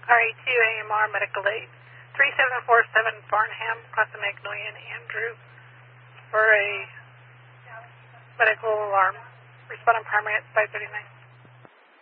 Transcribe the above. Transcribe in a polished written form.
RA2 AMR Medical Aid, 3747 Farnham, Casa Magnolia, and Andrew, for a medical alarm. Respond on primary at 539.